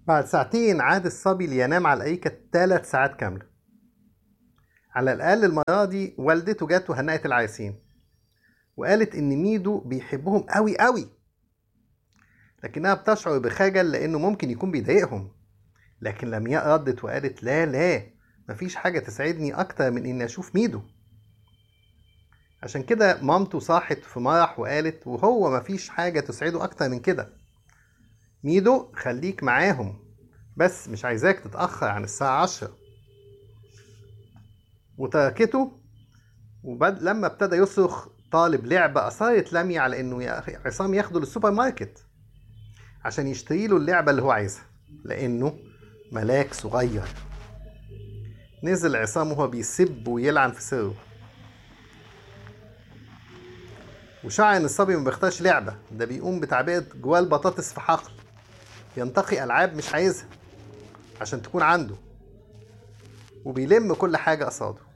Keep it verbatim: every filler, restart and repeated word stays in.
بعد ساعتين عاد الصبي لينام على الأريكة ثلاث ساعات كاملة. على الأقل المرة دي والدته جت وهنأت العايسين وقالت إن ميدو بيحبهم قوي قوي، لكنها بتشعر بخجل لأنه ممكن يكون بيضايقهم. لكن لمياء ردت وقالت لا لا، مفيش حاجة تسعدني أكتر من إني أشوف ميدو. عشان كده مامته صاحت في مرح وقالت وهو مفيش حاجة تسعده أكتر من كده، ميدو خليك معاهم، بس مش عايزاك تتأخر عن الساعة عشرة. وتركته. وبد لما ابتدى يصرخ طالب لعبة، أصرت لميا على إنه يا أخي عصام ياخده للسوبر ماركت عشان يشتري له اللعبة اللي هو عايزها، لأنه ملاك صغير. نزل عصام وهو بيسب ويلعن في سره، وشعر إن الصبي ما بيختارش لعبة، ده بيقوم بتعبئة جواه البطاطس في حقل، ينتقي ألعاب مش عايزها عشان تكون عنده، وبيلم كل حاجة قصاده.